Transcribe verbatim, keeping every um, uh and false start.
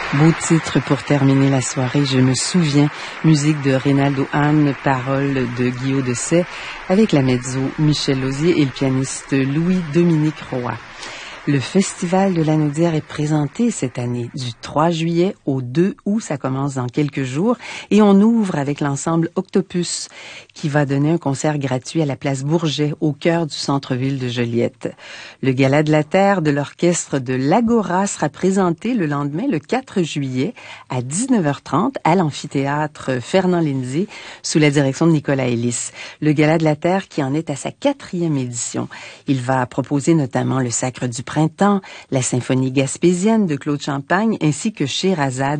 Beau titre pour terminer la soirée, Je me souviens, musique de Reynaldo Hahn, paroles de Guillaume Dessay, avec la mezzo Michel Lauzier et le pianiste Louis-Dominique Roy. Le Festival de l'Anaudière est présenté cette année du trois juillet au deux août, ça commence dans quelques jours, et on ouvre avec l'ensemble Octopus qui va donner un concert gratuit à la place Bourget au cœur du centre-ville de Joliette. Le Gala de la Terre de l'orchestre de l'Agora sera présenté le lendemain, le quatre juillet, à dix-neuf heures trente à l'amphithéâtre Fernand Lindsay sous la direction de Nicolas Ellis. Le Gala de la Terre qui en est à sa quatrième édition. Il va proposer notamment le Sacre du Printemps, la symphonie gaspésienne de Claude Champagne ainsi que Scheherazade